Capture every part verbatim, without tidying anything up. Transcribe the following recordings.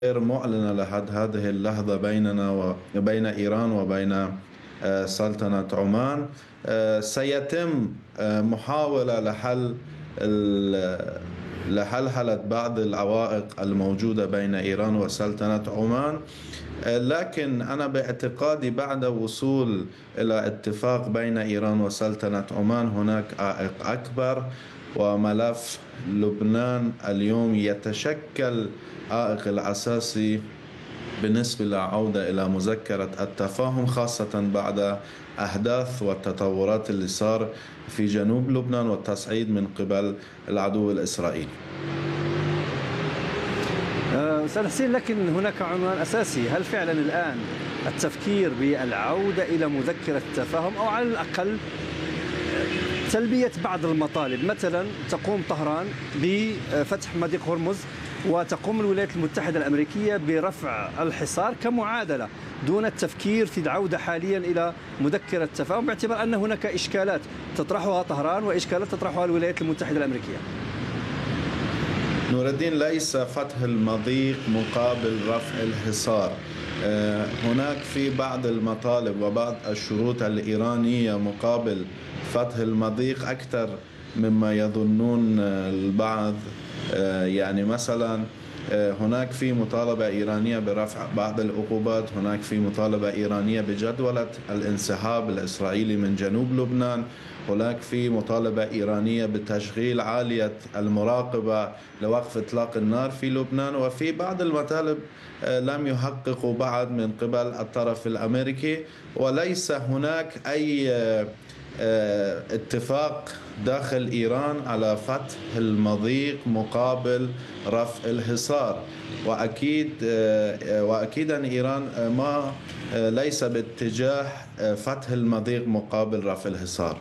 غير معلنة لحد هذه اللحظة بيننا وبين إيران وبين آه، سلطنة عمان. آه، سيتم آه، محاولة لحل ال- لحلحلة بعض العوائق الموجودة بين إيران وسلطنة عمان. آه، لكن أنا باعتقادي بعد وصول إلى اتفاق بين إيران وسلطنة عمان هناك عائق أكبر، وملف لبنان اليوم يتشكل عائق الأساسي بالنسبة للعودة إلى مذكرة التفاهم، خاصة بعد أحداث والتطورات اللي صار في جنوب لبنان والتصعيد من قبل العدو الإسرائيلي. أستاذ حسين، لكن هناك عنوان أساسي: هل فعلا الآن التفكير بالعودة إلى مذكرة التفاهم، أو على الأقل تلبية بعض المطالب؟ مثلا تقوم طهران بفتح مضيق هرمز، وتقوم الولايات المتحدة الأمريكية برفع الحصار كمعادلة، دون التفكير في العودة حاليا إلى مذكرة التفاهم، باعتبار أن هناك إشكالات تطرحها طهران وإشكالات تطرحها الولايات المتحدة الأمريكية. نور الدين، ليس فتح المضيق مقابل رفع الحصار. هناك في بعض المطالب وبعض الشروط الإيرانية مقابل فتح المضيق أكثر مما يظنون البعض. يعني مثلا هناك في مطالبة إيرانية برفع بعض العقوبات، هناك في مطالبة إيرانية بجدولة الانسحاب الإسرائيلي من جنوب لبنان، هناك في مطالبة إيرانية بتشغيل عالية المراقبة لوقف إطلاق النار في لبنان، وفي بعض المطالب لم يحققوا بعد من قبل الطرف الأمريكي. وليس هناك أي اتفاق داخل إيران على فتح المضيق مقابل رفع الحصار، وأكيد وأكيدا إيران ما ليس باتجاه فتح المضيق مقابل رفع الحصار.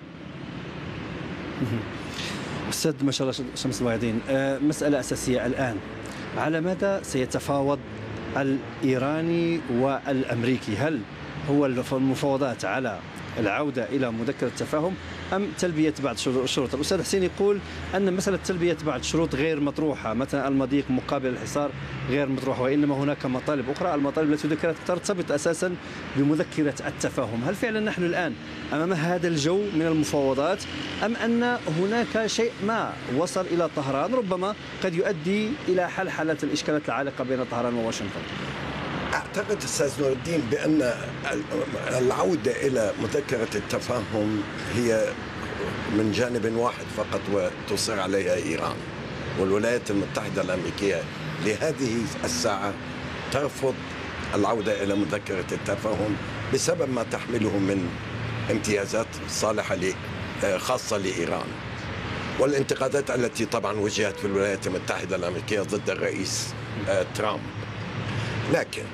أستاذ ما شاء الله شمس الواعدين، مسألة أساسية الآن: على ماذا سيتفاوض الإيراني والأمريكي؟ هل هو المفاوضات على العودة إلى مذكرة التفاهم، أم تلبية بعض الشروط؟ الأستاذ حسين يقول أن مسألة تلبية بعض الشروط غير مطروحة، مثلا المضيق مقابل الحصار غير مطروح، وإنما هناك مطالب أخرى، المطالب التي ذكرت ترتبط أساسا بمذكرة التفاهم. هل فعلا نحن الآن أمام هذا الجو من المفاوضات، أم أن هناك شيء ما وصل إلى طهران ربما قد يؤدي إلى حلحلة الإشكالات العالقة بين طهران وواشنطن؟ أعتقد أستاذ نور الدين بأن العودة إلى مذكرة التفاهم هي من جانب واحد فقط وتصر عليها إيران، والولايات المتحدة الأمريكية لهذه الساعة ترفض العودة إلى مذكرة التفاهم بسبب ما تحمله من امتيازات صالحة خاصة لإيران، والانتقادات التي طبعا وجهت في الولايات المتحدة الأمريكية ضد الرئيس ترامب. لكن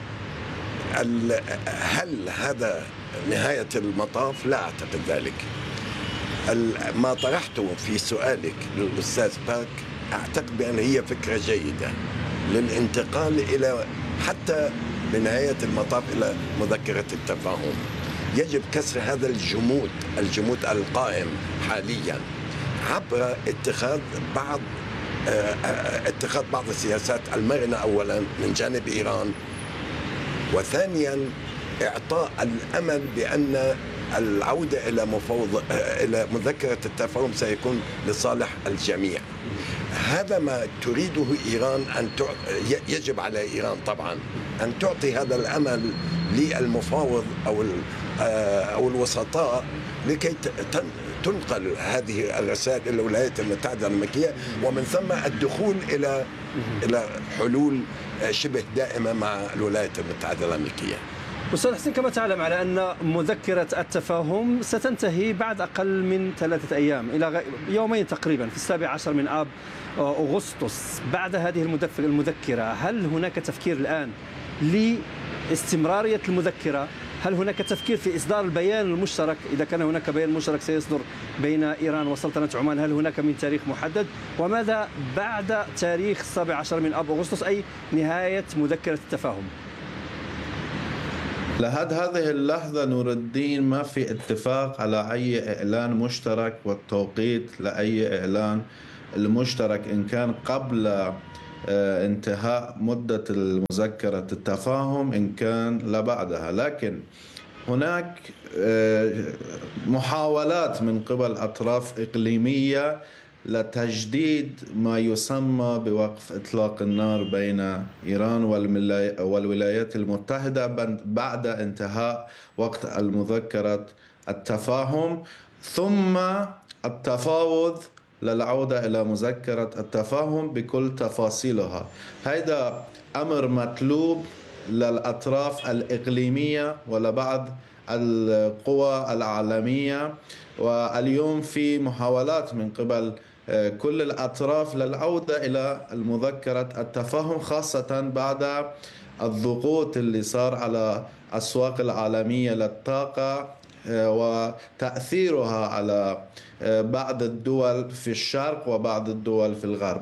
هل هذا نهاية المطاف؟ لا أعتقد ذلك. ما طرحته في سؤالك للأستاذ باك أعتقد بأن هي فكرة جيدة للانتقال إلى حتى بنهاية المطاف إلى مذكرة التفاهم. يجب كسر هذا الجمود الجمود القائم حاليا عبر اتخاذ بعض اتخاذ بعض السياسات المرنة أولا من جانب إيران، وثانيا إعطاء الأمل بأن العودة إلى مفاوض إلى مذكرة التفاهم سيكون لصالح الجميع. هذا ما تريده إيران، أن يجب على إيران طبعا أن تعطي هذا الأمل للمفاوض أو أو الوسطاء لكي تنقل هذه الرسائل إلى الولايات المتحدة الأمريكية، ومن ثم الدخول إلى إلى حلول شبه دائمة مع الولايات المتحدة الأمريكية. أستاذ حسين، كما تعلم على أن مذكرة التفاهم ستنتهي بعد أقل من ثلاثة أيام إلى يومين تقريبا، في السابع عشر من آب أغسطس. بعد هذه المذكرة هل هناك تفكير الآن لاستمرارية المذكرة؟ هل هناك تفكير في إصدار البيان المشترك؟ إذا كان هناك بيان مشترك سيصدر بين إيران وسلطنة عمان، هل هناك من تاريخ محدد؟ وماذا بعد تاريخ السابع عشر من آب أغسطس، أي نهاية مذكرة التفاهم؟ لحد هذه اللحظة نور الدين ما في اتفاق على أي إعلان مشترك، والتوقيت لأي إعلان المشترك إن كان قبل انتهاء مدة المذكرة التفاهم إن كان لا بعدها. لكن هناك محاولات من قبل أطراف إقليمية لتجديد ما يسمى بوقف إطلاق النار بين إيران والولايات المتحدة بعد انتهاء وقت المذكرة التفاهم، ثم التفاوض للعودة إلى مذكرة التفاهم بكل تفاصيلها. هذا أمر مطلوب للأطراف الإقليمية ولبعض القوى العالمية، واليوم في محاولات من قبل كل الأطراف للعودة إلى المذكرة التفاهم، خاصة بعد الضغوط اللي صار على الأسواق العالمية للطاقة وتأثيرها على بعض الدول في الشرق وبعض الدول في الغرب.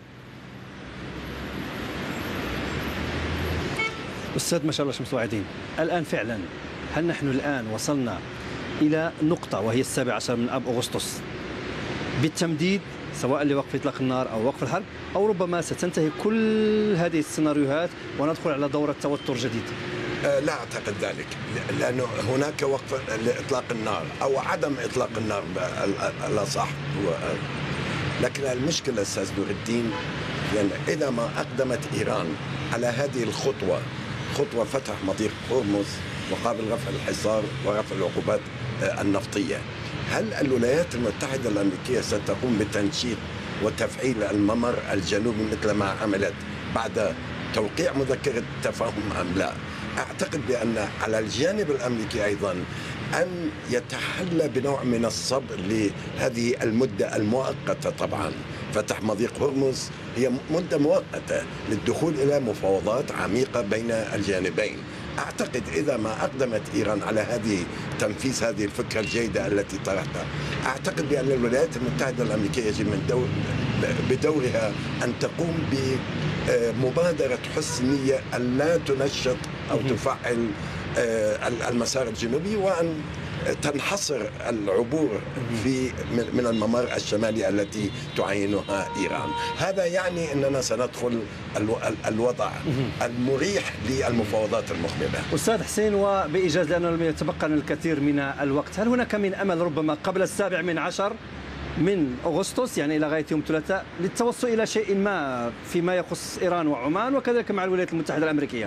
أستاذ ما شاء الله شمس الوعدين، الآن فعلا هل نحن الآن وصلنا إلى نقطة وهي السابع عشر من آب أغسطس بالتمديد سواء لوقف إطلاق النار أو وقف الحرب، أو ربما ستنتهي كل هذه السيناريوهات وندخل على دورة توتر جديد؟ لا أعتقد ذلك، لأنه هناك وقف لإطلاق النار أو عدم إطلاق النار الأصح. لكن المشكلة أستاذ نور الدين، لأن إذا ما أقدمت إيران على هذه الخطوة، خطوة فتح مضيق هرمز مقابل رفع الحصار ورفع العقوبات النفطية، هل الولايات المتحدة الأمريكية ستقوم بتنشيط وتفعيل الممر الجنوبي مثل ما عملت بعد توقيع مذكرة التفاهم أم لا؟ أعتقد بأن على الجانب الأمريكي أيضا أن يتحلى بنوع من الصبر لهذه المدة المؤقتة. طبعا فتح مضيق هرمز هي مدة مؤقتة للدخول إلى مفاوضات عميقة بين الجانبين. أعتقد إذا ما أقدمت إيران على هذه تنفيذ هذه الفكرة الجيدة التي طرحتها، أعتقد بأن الولايات المتحدة الأمريكية يجب من دور بدورها أن تقوم بمبادرة حسن نية أن لا تنشط أو تفعل المسار الجنوبي، وأن تنحصر العبور في من الممر الشمالي التي تعينها إيران. هذا يعني أننا سندخل الوضع المريح للمفاوضات المقبلة. أستاذ حسين، وبإيجاز لأنه لم يتبقى الكثير من الوقت، هل هناك من أمل ربما قبل السابع من عشر من أغسطس، يعني إلى غاية يوم الثلاثاء، للتوصل إلى شيء ما فيما يخص إيران وعمان وكذلك مع الولايات المتحدة الأمريكية؟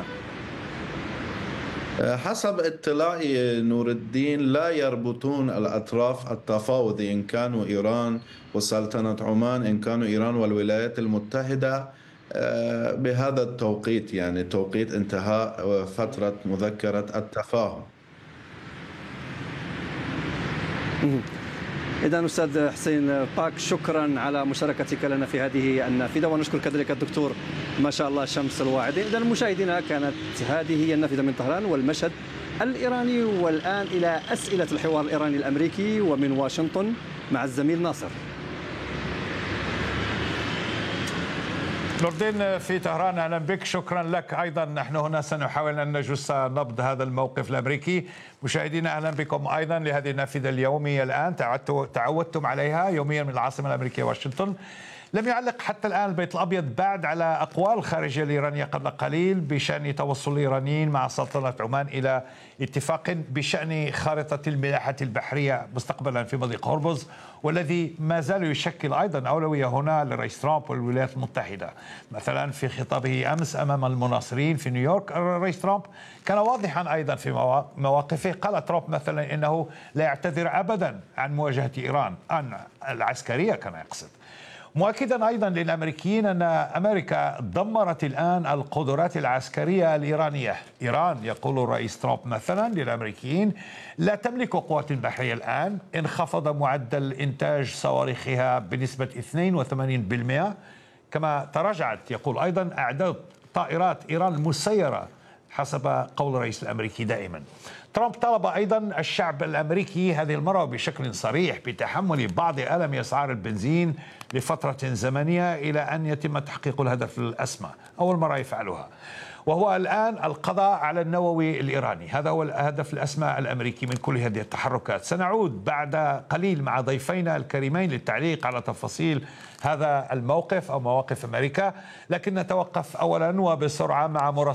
حسب اطلاعي نور الدين لا يربطون الأطراف التفاوض إن كانوا إيران وسلطنة عمان، إن كانوا إيران والولايات المتحدة بهذا التوقيت، يعني توقيت انتهاء فترة مذكرة التفاهم. إذن أستاذ حسين باك، شكرا على مشاركتك لنا في هذه النافذة، ونشكر كذلك الدكتور ما شاء الله شمس الواعدين. إذن مشاهدينا، كانت هذه هي النافذة من طهران والمشهد الإيراني. والآن إلى أسئلة الحوار الإيراني الأمريكي ومن واشنطن مع الزميل ناصر. نور الدين في طهران، اهلا بك، شكرا لك. ايضا نحن هنا سنحاول ان نجس نبض هذا الموقف الامريكي. مشاهدينا اهلا بكم ايضا لهذه النافذه اليوميه. الان تعودتم عليها يوميا من العاصمه الامريكيه واشنطن. لم يعلق حتى الآن البيت الأبيض بعد على أقوال الخارجية الإيرانية قبل قليل بشأن توصل الإيرانيين مع سلطنة عمان إلى اتفاق بشأن خارطة الملاحة البحرية مستقبلا في مضيق هرمز، والذي ما زال يشكل أيضا أولوية هنا للرئيس ترامب والولايات المتحدة. مثلا في خطابه أمس أمام المناصرين في نيويورك، الرئيس ترامب كان واضحا أيضا في مواقفه. قال ترامب مثلا إنه لا يعتذر أبدا عن مواجهة إيران العسكرية، كان يقصد، مؤكدا أيضا للأمريكيين أن أمريكا دمرت الآن القدرات العسكرية الإيرانية. إيران، يقول الرئيس ترامب مثلا للأمريكيين، لا تملك قوات بحرية الآن، انخفض معدل إنتاج صواريخها بنسبة اثنين وثمانين بالمئة، كما تراجعت يقول أيضا أعداد طائرات إيران المسيرة حسب قول الرئيس الأمريكي دائما. ترامب طلب أيضا الشعب الأمريكي هذه المرة بشكل صريح بتحمل بعض ألم أسعار البنزين لفترة زمنية إلى أن يتم تحقيق الهدف الأسمى، أول مرة يفعلها. وهو الآن القضاء على النووي الإيراني. هذا هو الهدف الأسمى الأمريكي من كل هذه التحركات. سنعود بعد قليل مع ضيفينا الكريمين للتعليق على تفاصيل هذا الموقف أو مواقف أمريكا، لكن نتوقف أولا وبسرعة مع مراسل